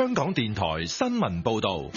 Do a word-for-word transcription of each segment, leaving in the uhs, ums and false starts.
香港電台新聞報道。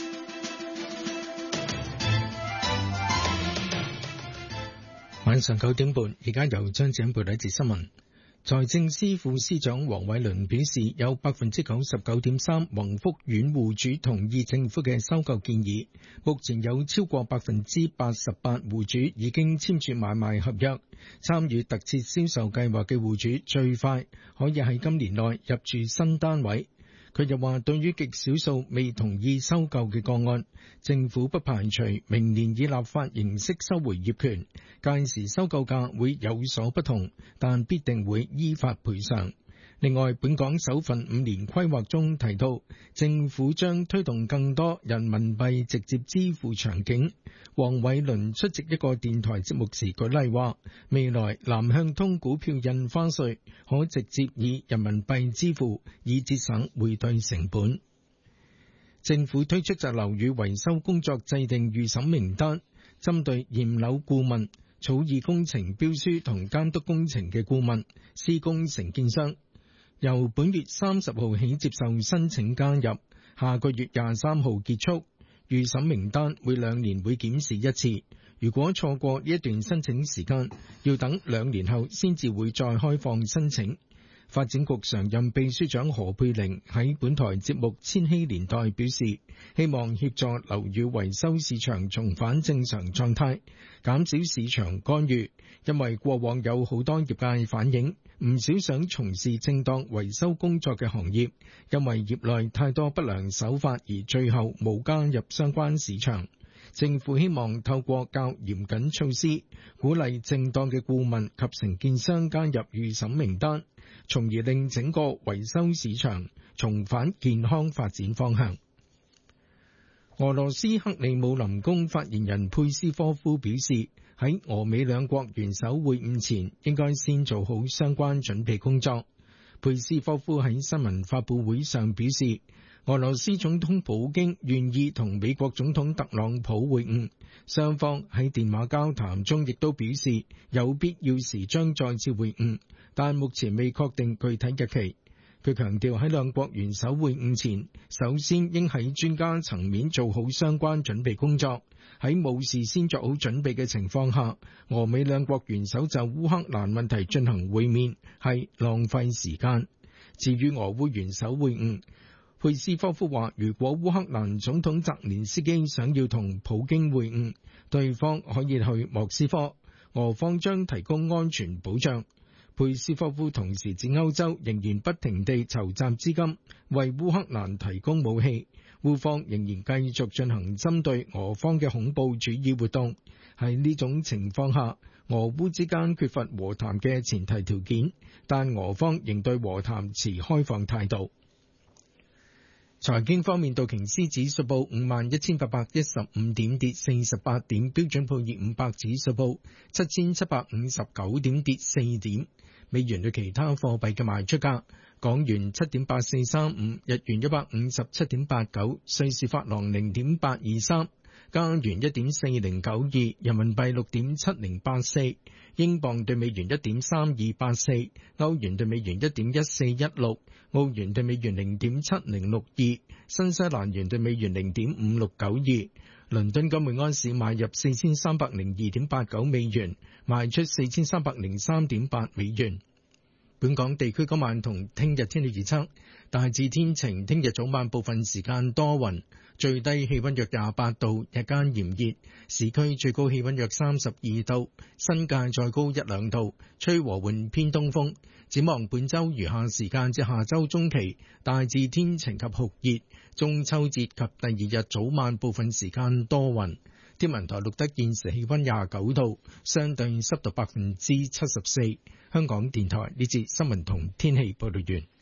晚上九點半，而家由張子欣報道一節新聞。財政司副司長黃偉綸表示，有百分之九十九點三宏福苑戶主同意政府嘅收購建議。目前有超過百分之八十八戶主已經簽署買賣合約，參與特設銷售計劃嘅戶主最快可以喺今年內入住新單位。佢又話，對於極少數未同意收購嘅個案，政府不排除明年以立法形式收回業權，屆時收購價會有所不同，但必定會依法賠償。另外，本港首份五年規劃中提到，政府將推動更多人民幣直接支付場景。黃偉綸出席一個電台節目時舉例話，未來南向通股票印花稅可直接以人民幣支付，以節省匯兌成本。政府推出就樓宇維修工作制定預審名單，針對驗樓顧問、草擬工程標書同監督工程嘅顧問、施工承建商，由本月三十號起接受申請加入，下個月廿三號結束。預審名單每兩年會檢視一次，如果錯過呢一段申請時間，要等兩年後先至會再開放申請。發展局常任秘書長何佩玲喺本台節目《千禧年代》表示，希望協助樓宇維修市場重返正常狀態，減少市場干預，因為過往有好多業界反映，唔少想從事正當維修工作嘅行業，因為業內太多不良手法而最後冇加入相關市場。政府希望透過較嚴謹措施，鼓勵正當嘅顧問及承建商加入預審名單，從而令整個維修市場重返健康發展方向。俄羅斯克里姆林宮發言人佩斯科夫表示，喺俄美兩國元首會晤前，應該先做好相關準備工作。佩斯科夫喺新聞發佈會上表示，俄羅斯總統普京願意同美國總統特朗普會晤，雙方喺電話交談中亦都表示有必要時將再次會晤，但目前未確定具體日期。佢強調喺兩國元首會晤前，首先應喺專家層面做好相關準備工作。喺冇事先做好準備嘅情況下，俄美兩國元首就烏克蘭問題進行會面係浪費時間。至於俄烏元首會晤，佩斯科夫話，如果烏克蘭總統澤連斯基想要同普京會晤，對方可以去莫斯科，俄方將提供安全保障。佩斯科夫同時指歐洲仍然不停地籌集資金，為烏克蘭提供武器，烏方仍然繼續進行針對俄方嘅恐怖主義活動。喺呢種情況下，俄烏之間缺乏和談嘅前提條件，但俄方仍對和談持開放態度。財經方面，道瓊斯指數報五萬一千八百一十五點，跌四十八點；標準普爾五百指數報七千七百五十九點，跌四點。美元對其他貨幣嘅賣出價：港元七點八四三五，日元一百五十七點八九，瑞士法郎零點八二三，加元一點四零九二，人民幣六點七零八四，英鎊對美元一點三二八四，歐元對美元一點一四一六，澳元對美元零點七零六二，新西蘭元對美元零點五六九二。倫敦金每安士買入四千三百零二點八九美元，賣出四千三百零三點八美元。本港地區今晚同聽日天氣預測，大致天晴，聽日早晚部分時間多雲，最低氣溫約廿八度，日間炎熱，市區最高氣溫約三十二度，新界再高一兩度，吹和緩偏東風。展望本週餘下時間至下週中期，大致天晴及酷熱，中秋節及第二日早晚部分時間多雲。天文台錄得現時氣溫廿九度，相對濕度百分之七十四。香港電台呢節新聞同天氣報道完。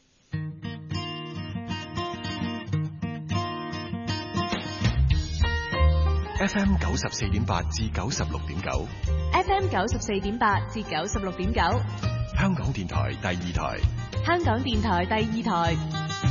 F M 九十四點八至九十六點九 ，F M 九十四點八至九十六點九， 香港電台第二台， 香港電台第二台。